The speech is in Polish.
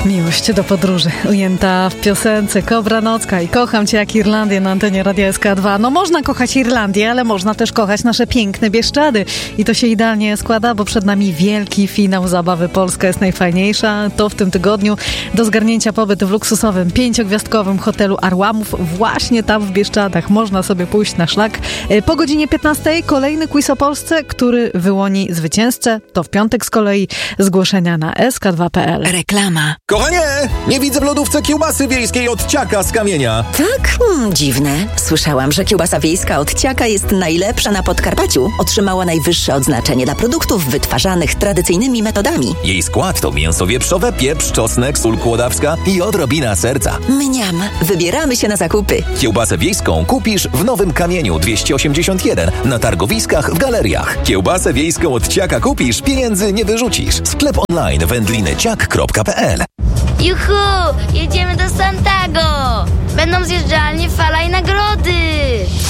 Miłość do podróży, ujęta w piosence Kobra Nocka i Kocham Cię jak Irlandię na antenie Radia SK2. No można kochać Irlandię, ale można też kochać nasze piękne Bieszczady. I to się idealnie składa, bo przed nami wielki finał zabawy Polska jest najfajniejsza. To w tym tygodniu do zgarnięcia pobyt w luksusowym 5-gwiazdkowym hotelu Arłamów. Właśnie tam w Bieszczadach można sobie pójść na szlak. Po godzinie 15 kolejny quiz o Polsce, który wyłoni zwycięzcę. To w piątek z kolei zgłoszenia na sk2.pl. Reklama. Kochanie, nie widzę w lodówce kiełbasy wiejskiej od Ciaka z Kamienia. Tak? Dziwne. Słyszałam, że kiełbasa wiejska od Ciaka jest najlepsza na Podkarpaciu. Otrzymała najwyższe odznaczenie dla produktów wytwarzanych tradycyjnymi metodami. Jej skład to mięso wieprzowe, pieprz, czosnek, sól kłodawska i odrobina serca. Mniam. Wybieramy się na zakupy. Kiełbasę wiejską kupisz w Nowym Kamieniu 281 na targowiskach w galeriach. Kiełbasę wiejską od Ciaka kupisz, pieniędzy nie wyrzucisz. Sklep online wędlineciak.pl. Juhu! Jedziemy do Santago! Będą zjeżdżalnie, fala i nagrody!